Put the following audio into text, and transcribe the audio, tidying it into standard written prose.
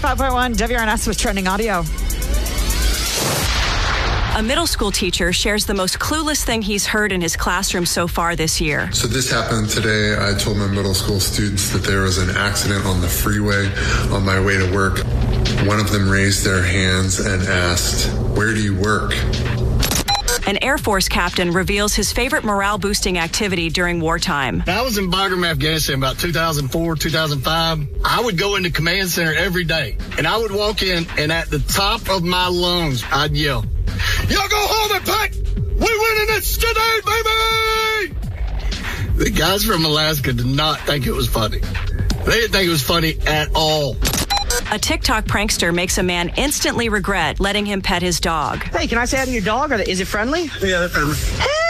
95.1 WRNS with trending audio. A middle school teacher shares the most clueless thing he's heard in his classroom so far this year. So this happened today. I told my middle school students that there was an accident on the freeway on my way to work. One of them raised their hands and asked, "Where do you work?" An Air Force captain reveals his favorite morale-boosting activity during wartime. I was in Bagram, Afghanistan about 2004, 2005. I would go into command center every day, and I would walk in, and at the top of my lungs, I'd yell, "Y'all go home and pack! We winning this today, baby!" The guys from Alaska did not think it was funny. They didn't think it was funny at all. A TikTok prankster makes a man instantly regret letting him pet his dog. Hey, can I say hi to your dog? Is it friendly? Yeah, they're friendly. Hey!